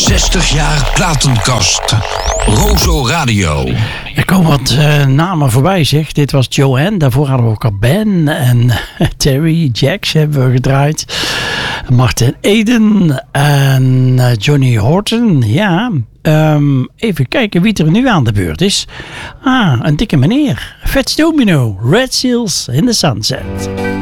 60 jaar platenkast. Rozo Radio. Er komen wat namen voorbij, zeg. Dit was Joanne. Daarvoor hadden we ook al Ben en Terry Jacks hebben we gedraaid. Martin Eden en Johnny Horton. Ja, even kijken wie er nu aan de beurt is. Een dikke meneer. Fats Domino. Red Seals in the Sunset.